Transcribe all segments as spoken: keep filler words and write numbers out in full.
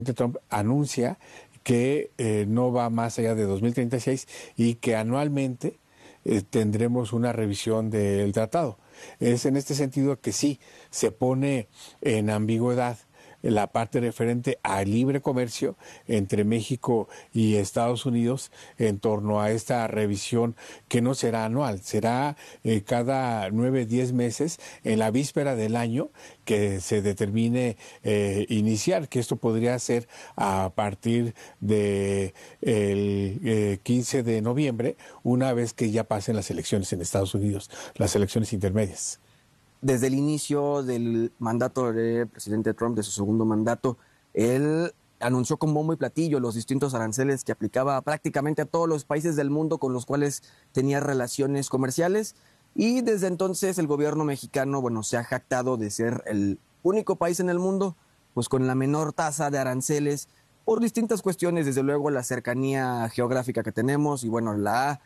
Trump anuncia que eh, no va más allá de dos mil treinta y seis y que anualmente eh, tendremos una revisión del tratado. Es en este sentido que sí, se pone en ambigüedad la parte referente al libre comercio entre México y Estados Unidos en torno a esta revisión que no será anual, será eh, cada nueve, diez meses en la víspera del año que se determine eh, iniciar, que esto podría ser a partir de el eh, quince de noviembre, una vez que ya pasen las elecciones en Estados Unidos, las elecciones intermedias. Desde el inicio del mandato del presidente Trump, de su segundo mandato, él anunció con bombo y platillo los distintos aranceles que aplicaba prácticamente a todos los países del mundo con los cuales tenía relaciones comerciales. Y desde entonces el gobierno mexicano, bueno, se ha jactado de ser el único país en el mundo, pues con la menor tasa de aranceles, por distintas cuestiones, desde luego la cercanía geográfica que tenemos y bueno, la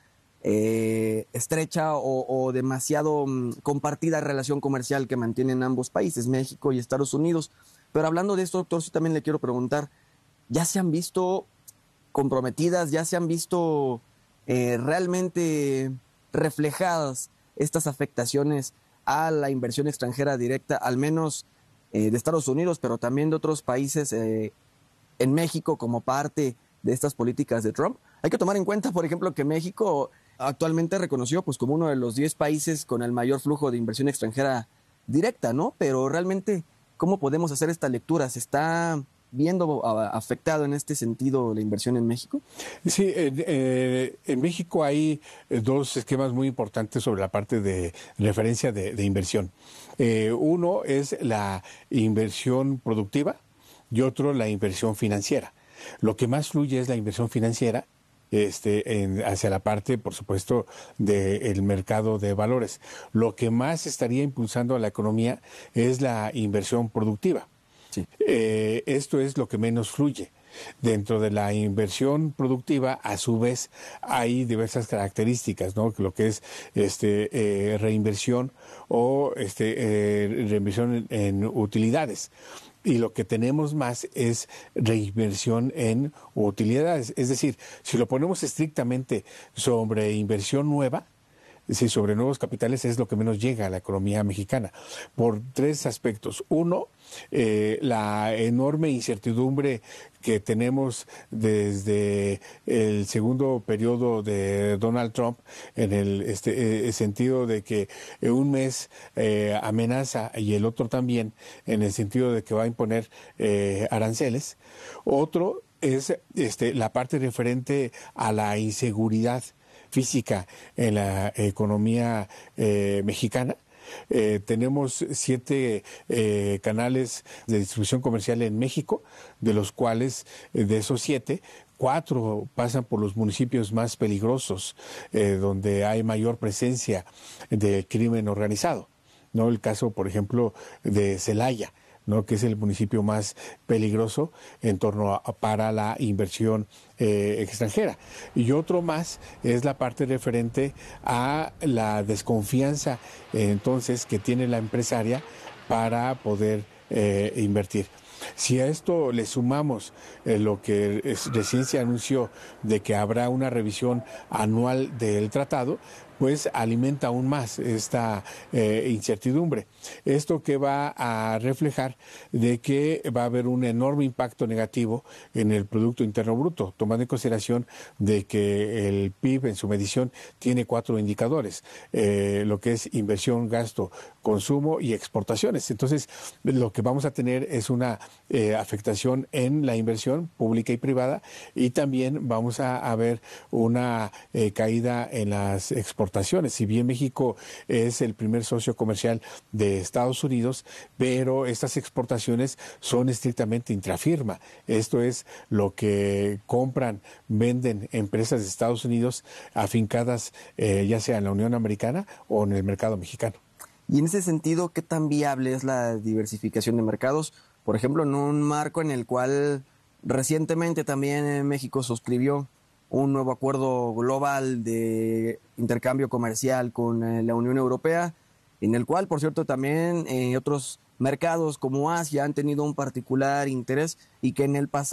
Eh, estrecha o, o demasiado um, compartida relación comercial que mantienen ambos países, México y Estados Unidos. Pero hablando de esto, doctor, sí también le quiero preguntar, ¿ya se han visto comprometidas, ya se han visto eh, realmente reflejadas estas afectaciones a la inversión extranjera directa, al menos eh, de Estados Unidos, pero también de otros países eh, en México como parte de estas políticas de Trump? Hay que tomar en cuenta, por ejemplo, que México actualmente reconocido pues como uno de los diez países con el mayor flujo de inversión extranjera directa, ¿no? Pero realmente, ¿cómo podemos hacer esta lectura? ¿Se está viendo afectado en este sentido la inversión en México? Sí, eh, eh, en México hay dos esquemas muy importantes sobre la parte de referencia de, de inversión. Eh, uno es la inversión productiva y otro la inversión financiera. Lo que más fluye es la inversión financiera, Este, en, hacia la parte, por supuesto, del mercado de valores. Lo que más estaría impulsando a la economía es la inversión productiva. Sí. Eh, esto es lo que menos fluye. Dentro de la inversión productiva, a su vez, hay diversas características, ¿no? Lo que es este, eh, reinversión o este, eh, reinversión en, en utilidades. Y lo que tenemos más es reinversión en utilidades. Es decir, si lo ponemos estrictamente sobre inversión nueva, sí, sobre nuevos capitales, es lo que menos llega a la economía mexicana, por tres aspectos. Uno, eh, la enorme incertidumbre que tenemos desde el segundo periodo de Donald Trump, en el este, eh, sentido de que un mes eh, amenaza y el otro también, en el sentido de que va a imponer eh, aranceles. Otro es este, la parte referente a la inseguridad física en la economía eh, mexicana. Eh, tenemos siete eh, canales de distribución comercial en México, de los cuales, eh, de esos siete, cuatro pasan por los municipios más peligrosos, eh, donde hay mayor presencia del crimen organizado, ¿no? El caso, por ejemplo, de Celaya, ¿no? Que es el municipio más peligroso en torno a, para la inversión eh, extranjera. Y otro más es la parte referente a la desconfianza eh, entonces que tiene la empresaria para poder eh, invertir. Si a esto le sumamos eh, lo que es, recién se anunció de que habrá una revisión anual del tratado, pues alimenta aún más esta eh, incertidumbre. Esto que va a reflejar de que va a haber un enorme impacto negativo en el Producto Interno Bruto, tomando en consideración de que el P I B en su medición tiene cuatro indicadores, eh, lo que es inversión, gasto, consumo y exportaciones. Entonces, lo que vamos a tener es una eh, afectación en la inversión pública y privada, y también vamos a, a ver una eh, caída en las exportaciones. Si bien México es el primer socio comercial de Estados Unidos, pero estas exportaciones son estrictamente intrafirma. Esto es lo que compran, venden empresas de Estados Unidos afincadas eh, ya sea en la Unión Americana o en el mercado mexicano. Y en ese sentido, ¿qué tan viable es la diversificación de mercados? Por ejemplo, en un marco en el cual recientemente también México suscribió un nuevo acuerdo global de intercambio comercial con eh, la Unión Europea, en el cual, por cierto, también eh, otros mercados como Asia han tenido un particular interés y que en el pasado